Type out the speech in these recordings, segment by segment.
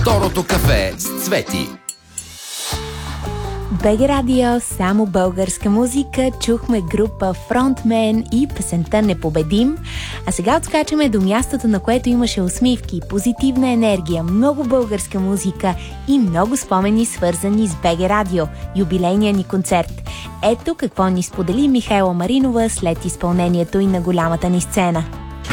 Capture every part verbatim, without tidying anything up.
Второто кафе с Цвети. БГ Радио, само българска музика. Чухме група Frontman и песента Непобедим. А сега отскачаме до мястото, на което имаше усмивки, позитивна енергия, много българска музика и много спомени, свързани с БГ Радио, юбилейния ни концерт. Ето какво ни сподели Михайла Маринова след изпълнението и на голямата ни сцена.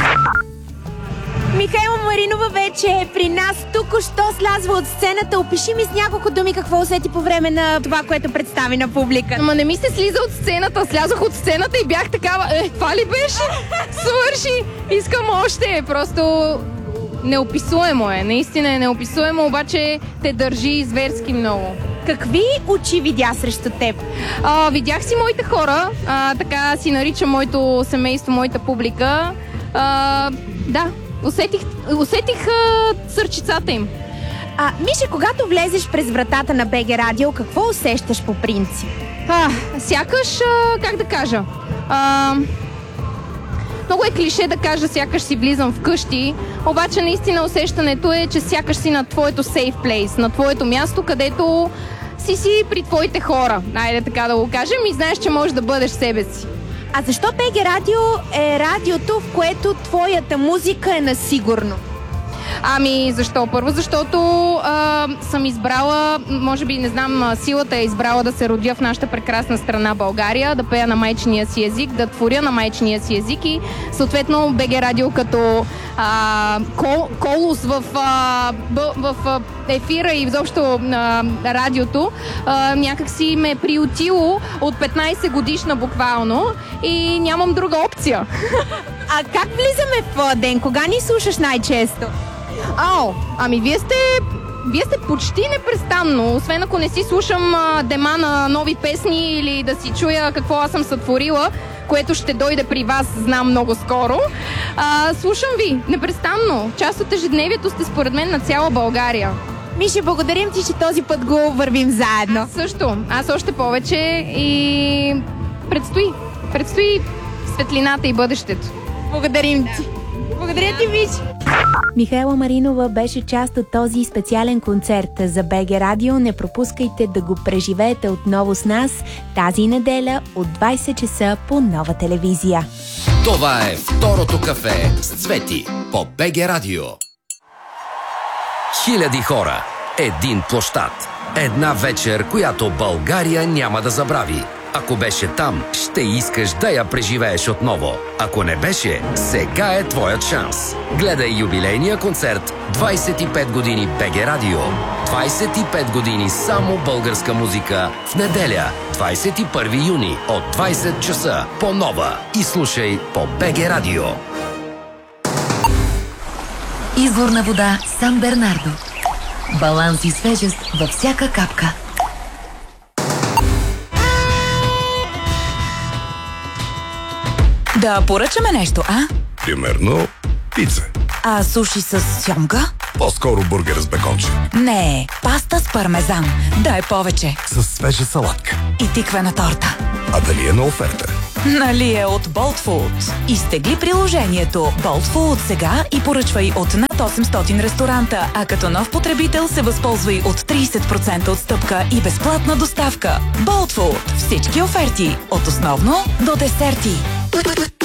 Михайла Маринова вече е при нас. Току-що слязва от сцената. Опиши ми с няколко думи какво усети по време на това, което представи на публика. Ама не ми се слиза от сцената. Слязох от сцената и бях такава. Е, това ли беше? Свърши! Искам още. Просто неописуемо е. Наистина е неописуемо, обаче те държи зверски много. Какви очи видя срещу теб? А, видях си моите хора. А, така си наричам моето семейство, моята публика. А, да. Усетих, усетих а, сърчицата им. А, Мише, когато влезеш през вратата на БГ Радио, какво усещаш по принцип? А, сякаш, а, как да кажа, а, много е клише да кажа сякаш си влизам вкъщи, обаче наистина усещането е, че сякаш си на твоето safe place, на твоето място, където си си при твоите хора, айде така да го кажем, и знаеш, че можеш да бъдеш себе си. А защо БГ Радио е радиото, в което твоята музика е на сигурно? Ами, защо? Първо, защото а, съм избрала, може би, не знам, силата е избрала да се родя в нашата прекрасна страна България, да пея на майчиния си език, да творя на майчиния си език и съответно БГ Радио като а, кол, колос в, а, в, в ефира и изобщо а, радиото а, някак си ме е приютило от петнайсет годишна буквално и нямам друга опция. А как влизаме в ден? Кога ни слушаш най-често? Ао, ами вие сте, вие сте почти непрестанно, освен ако не си слушам а, дема на нови песни или да си чуя какво аз съм сътворила, което ще дойде при вас, знам, много скоро. А, слушам ви непрестанно. Част от ежедневието сте според мен на цяла България. Мише, благодарим ти, че този път го вървим заедно. Аз също. Аз още повече и предстои. Предстои светлината и бъдещето. Благодарим ти. Благодаря ти, Мише. Михайла Маринова беше част от този специален концерт за БГ Радио. Не пропускайте да го преживеете отново с нас тази неделя от двайсет часа по Нова телевизия. Това е Второто кафе с Цвети по БГ Радио. Хиляди хора, един площад, една вечер, която България няма да забрави. Ако беше там, ще искаш да я преживееш отново. Ако не беше, сега е твоят шанс. Гледай юбилейния концерт двайсет и пет години БГ Радио. двайсет и пет години само българска музика в неделя, двайсет и първи юни от двайсет часа по Нова. И слушай по БГ Радио. Изворна вода Сан Бернардо. Баланс и свежест във всяка капка. Да поръчаме нещо, а? Примерно пица. А суши с сьомга? По-скоро бургер с беконче. Не, паста с пармезан. Дай повече. С свежа салатка. И тиквена торта. А дали е на оферта? Нали е от Bolt Food. Изтегли приложението Bolt Food сега и поръчвай от над осемстотин ресторанта, а като нов потребител се възползвай от трийсет процента отстъпка и безплатна доставка. Bolt Food. Всички оферти от основно до десерти.